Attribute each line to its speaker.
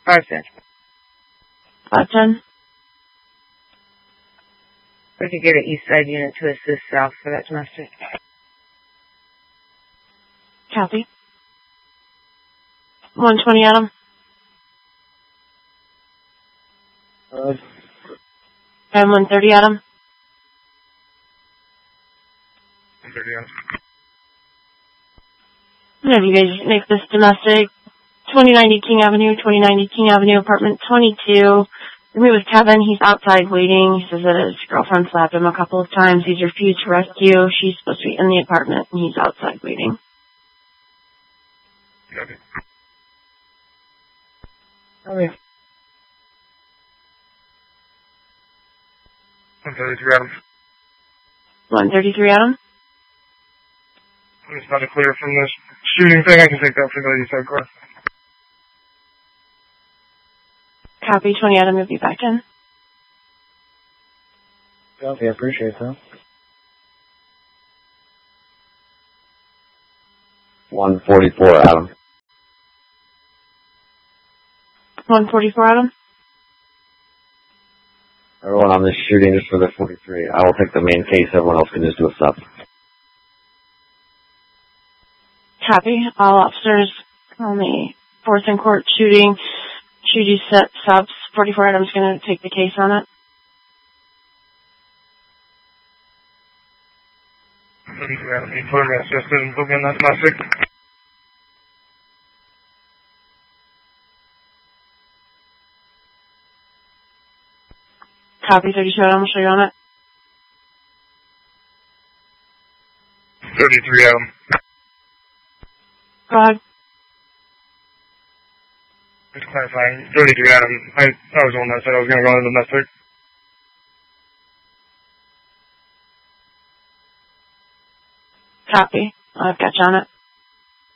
Speaker 1: 510.
Speaker 2: 510.
Speaker 1: We could get an east side unit to assist south for that domestic.
Speaker 2: Copy. 120 Adam. And 130 Adam.
Speaker 3: 130 Adam.
Speaker 2: Whenever you guys make this domestic, 2090 King Avenue, 2090 King Avenue, apartment 22. We with Kevin. He's outside waiting. He says that his girlfriend slapped him a couple of times. He's refused to rescue. She's supposed to be in the apartment, and he's outside waiting.
Speaker 3: Okay.
Speaker 1: Okay.
Speaker 3: 133 Adam.
Speaker 2: 133 Adam.
Speaker 3: I'm just about to clear from this shooting thing. I can take that for the east side car.
Speaker 2: Copy. 20 Adam. You'll be back in.
Speaker 4: Copy. I appreciate that.
Speaker 5: 144 Adam.
Speaker 2: 144 Adam.
Speaker 5: Everyone on this shooting is for the 43. I will take the main case. Everyone else can just do a sub.
Speaker 2: Copy. All officers on the 4th and Court shooting. Should you set subs? 44 Adam's going to take the case on it.
Speaker 3: 33 Adam. You put him assisted and book in that domestic.
Speaker 2: Copy. 32 Adam. I'll show you on it.
Speaker 3: 33 Adam.
Speaker 2: Go ahead.
Speaker 3: Just clarifying. 33 Adam. I was the one that said I was going to go into domestic.
Speaker 2: Copy. I've got you on it.